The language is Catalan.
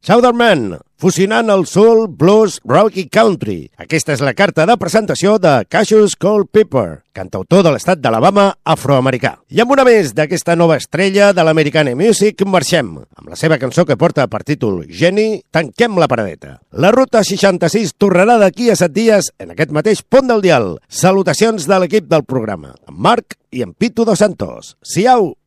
Southern Man, fusionant el soul, blues, rock i country. Aquesta és la carta de presentació de Cassius Culpepper, cantautor de l'estat d'Alabama afroamericà. I amb una més d'aquesta nova estrella de l'Americana Music marxem. Amb la seva cançó que porta per títol Jenny, tanquem la paradeta. La Ruta 66 tornarà d'aquí a 7 dies en aquest mateix punt del dial. Salutacions de l'equip del programa, en Marc i en Pitu dos Santos. Siau!